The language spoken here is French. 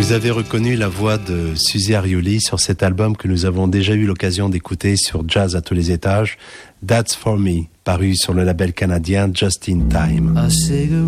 Vous avez reconnu la voix de Suzy Arioli sur cet album que nous avons déjà eu l'occasion d'écouter sur Jazz à tous les étages, That's For Me, paru sur le label canadien Just In Time.